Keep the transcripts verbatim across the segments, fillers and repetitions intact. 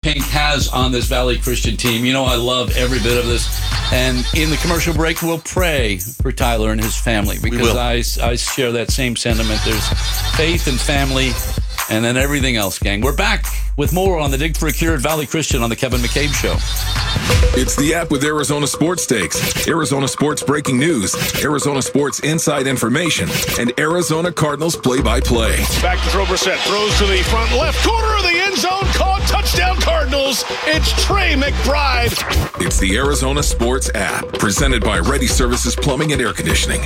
King has on this Valley Christian team. You know I love every bit of this. And in the commercial break, we'll pray for Tyler and his family because I, I share that same sentiment. There's faith and family and then everything else, gang. We're back with more on the Dig for a Cure at Valley Christian on the Kevin McCabe Show. It's the app with Arizona Sports Takes, Arizona Sports breaking news, Arizona Sports inside information, and Arizona Cardinals play-by-play. Back to throw Brissett, throws to the front left corner of the end zone, caught, touchdown Cardinals. It's Trey McBride. It's the Arizona Sports app, presented by Ready Services Plumbing and Air Conditioning.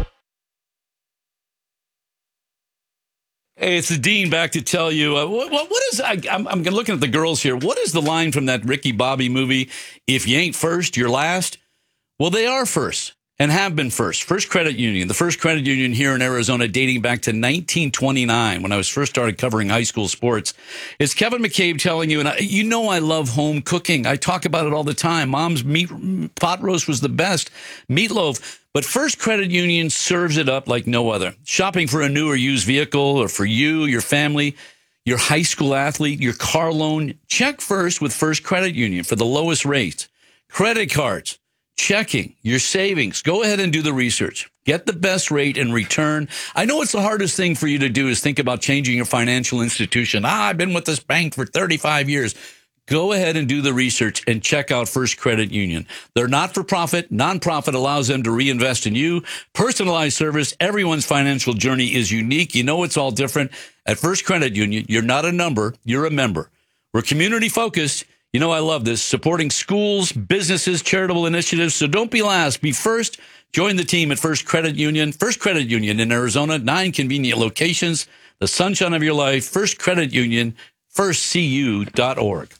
Hey, it's the Dean back to tell you, uh, what, what is, I, I'm, I'm looking at the girls here. What is the line from that Ricky Bobby movie? If you ain't first, you're last. Well, they are first and have been first. First Credit Union, the first credit union here in Arizona dating back to nineteen twenty-nine when I was first started covering high school sports. It's Kevin McCabe telling you, and I, you know I love home cooking. I talk about it all the time. Mom's meat pot roast was the best. Meatloaf. But First Credit Union serves it up like no other. Shopping for a new or used vehicle or for you, your family, your high school athlete, your car loan, check first with First Credit Union for the lowest rates. Credit cards, checking, your savings. Go ahead and do the research. Get the best rate in return. I know it's the hardest thing for you to do is think about changing your financial institution. Ah, I've been with this bank for thirty-five years. Go ahead and do the research and check out First Credit Union. They're not-for-profit. Nonprofit allows them to reinvest in you. Personalized service. Everyone's financial journey is unique. You know it's all different. At First Credit Union, you're not a number. You're a member. We're community-focused. You know I love this. Supporting schools, businesses, charitable initiatives. So don't be last. Be first. Join the team at First Credit Union. First Credit Union in Arizona. Nine convenient locations. The sunshine of your life. First Credit Union. first c u dot org.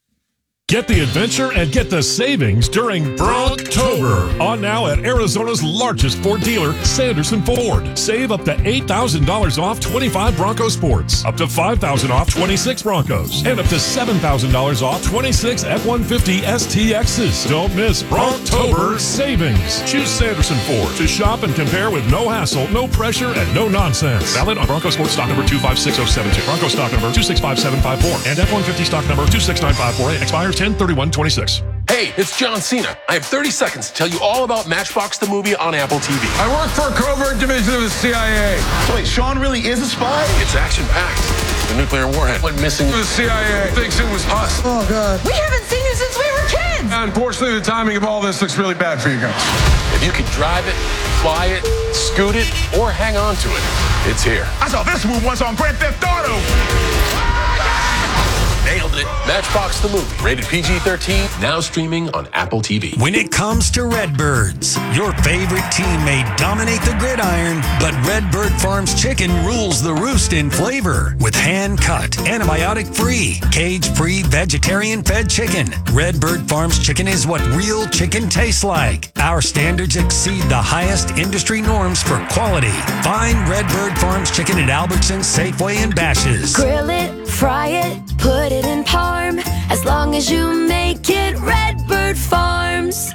Get the adventure and get the savings during Bronktober. On now at Arizona's largest Ford dealer, Sanderson Ford. Save up to eight thousand dollars off twenty-five Bronco Sports, up to five thousand dollars off twenty-six Broncos, and up to seven thousand dollars off twenty-six F one fifty S T Xs. Don't miss Bronktober savings. Choose Sanderson Ford to shop and compare with no hassle, no pressure, and no nonsense. Valid on Bronco Sports stock number two five six zero seven two, Bronco stock number two six five seven five four, and F one fifty stock number two six nine five four eight. Expires ten thirty-one twenty-six. Hey, it's John Cena. I have thirty seconds to tell you all about Matchbox the movie on Apple T V. I work for a covert division of the C I A. So wait, Sean really is a spy? It's action-packed. The nuclear warhead went missing. The C I A thinks it was us. Oh, God. We haven't seen you since we were kids. Unfortunately, the timing of all this looks really bad for you guys. If you can drive it, fly it, scoot it, or hang on to it, it's here. I saw this move once on Grand Theft Auto. Nailed it. Matchbox the movie. Rated P G thirteen. Now streaming on Apple T V. When it comes to Redbirds, your favorite team may dominate the gridiron, but Redbird Farms chicken rules the roost in flavor. With hand-cut, antibiotic-free, cage-free, vegetarian-fed chicken, Redbird Farms chicken is what real chicken tastes like. Our standards exceed the highest industry norms for quality. Find Redbird Farms chicken at Albertsons, Safeway, and Bash's. Grill it, fry it, put it in parm, as long as you make it Redbird Farms.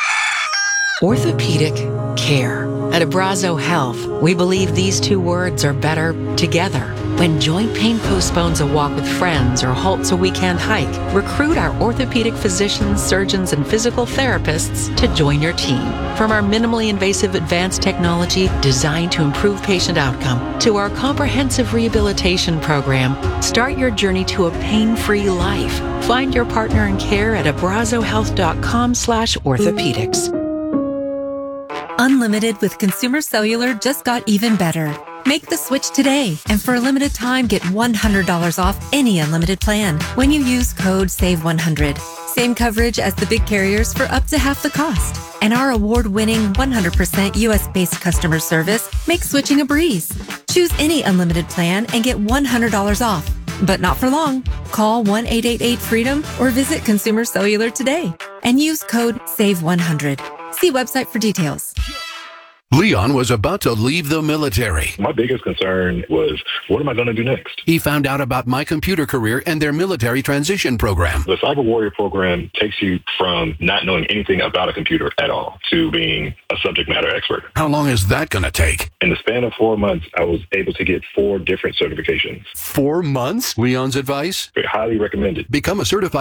Orthopedic care. At Abrazo Health, we believe these two words are better together. When joint pain postpones a walk with friends or halts a weekend hike, recruit our orthopedic physicians, surgeons, and physical therapists to join your team. From our minimally invasive advanced technology designed to improve patient outcome to our comprehensive rehabilitation program, start your journey to a pain-free life. Find your partner in care at abrazohealth.com slash orthopedics. Unlimited with Consumer Cellular just got even better. Make the switch today, and for a limited time, get one hundred dollars off any unlimited plan when you use code save one hundred. Same coverage as the big carriers for up to half the cost. And our award-winning one hundred percent U S-based customer service makes switching a breeze. Choose any unlimited plan and get one hundred dollars off. But not for long. Call one eight eight eight freedom or visit Consumer Cellular today and use code save one hundred. See website for details. Leon was about to leave the military. My biggest concern was, what am I going to do next? He found out about My Computer Career and their military transition program. The Cyber Warrior program takes you from not knowing anything about a computer at all to being a subject matter expert. How long is that going to take? In the span of four months, I was able to get four different certifications. Four months? Leon's advice? Highly recommended. Become a certified